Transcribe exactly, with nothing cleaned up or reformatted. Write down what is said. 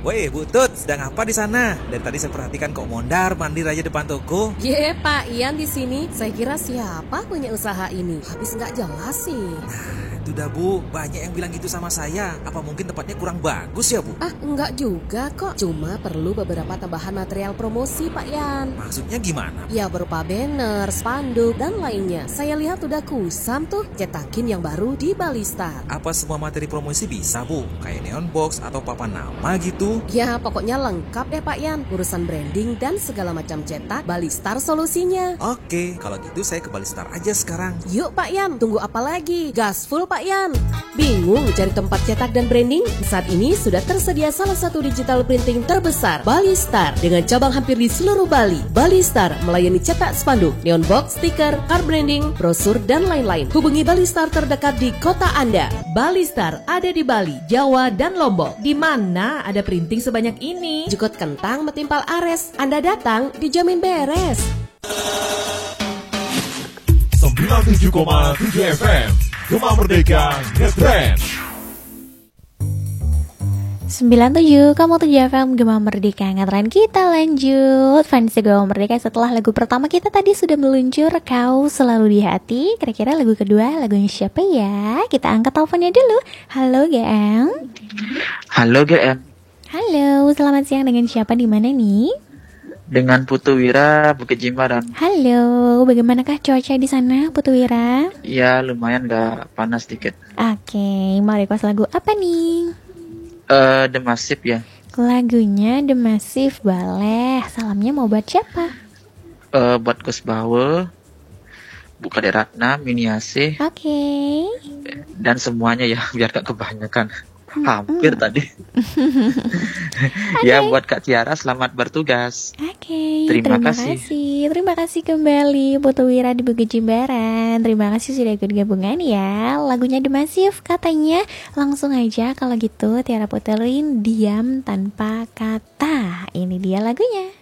Woi, Bu Tut, sedang apa di sana? Dari tadi saya perhatikan kok mondar mandir aja depan toko. Ye, Pak Ian di sini. Saya kira siapa punya usaha ini? Habis nggak jelas sih. Itu dah Bu, banyak yang bilang gitu sama saya. Apa mungkin tempatnya kurang bagus ya Bu? Ah, enggak juga kok. Cuma perlu beberapa tambahan material promosi, Pak Yan. Maksudnya gimana? Ya berupa banner, spanduk, dan lainnya. Saya lihat udah kusam tuh cetakin yang baru di Balistar. Apa semua materi promosi bisa Bu? Kayak neon box atau papan nama gitu? Ya pokoknya lengkap deh Pak Yan. Urusan branding dan segala macam cetak, Balistar solusinya. Oke, kalau gitu saya ke Balistar aja sekarang. Yuk Pak Yan, tunggu apa lagi? Gaspol Pak Yan. Bingung cari tempat cetak dan branding? Saat ini sudah tersedia salah satu digital printing terbesar, Balistar, dengan cabang hampir di seluruh Bali. Balistar melayani cetak spanduk, neon box, stiker, card branding, brosur, dan lain-lain. Hubungi Balistar terdekat di kota Anda. Balistar ada di Bali, Jawa, dan Lombok. Di mana ada printing sebanyak ini? Jukut kentang metimpal ares. Anda datang dijamin beres. sembilan puluh tujuh koma tujuh F M Gema Merdeka Ngetrend. sembilan puluh tujuh koma tujuh F M Gema Merdeka Ngetrend. Kita lanjut Fans Gema Merdeka. Setelah lagu pertama kita tadi sudah meluncur Kau Selalu di Hati. Kira-kira lagu kedua lagunya siapa ya? Kita angkat teleponnya dulu. Halo G M. Halo G M. Halo, selamat siang. Dengan siapa, di mana nih? Dengan Putu Wira, Bukit Jimbaran. Halo, bagaimanakah cuaca di sana, Putu Wira? Ya lumayan, gak panas dikit. Oke, mau request lagu apa nih? uh, The Massive ya. Lagunya The Massive, boleh. Salamnya mau buat siapa? uh, Buat Gus Baul, Buka Deratna, Miniase. Oke. Okay. Dan semuanya ya, biar gak kebanyakan. Hampir mm. tadi. Okay. Ya buat Kak Tiara, selamat bertugas. Oke, okay, terima, terima kasih. kasih. Terima kasih kembali Putu Wira di Bukit Jimbaran. Terima kasih sudah ikut gabungan ya. Lagunya The Massive katanya. Langsung aja kalau gitu Tiara puterin Diam Tanpa Kata. Ini dia lagunya.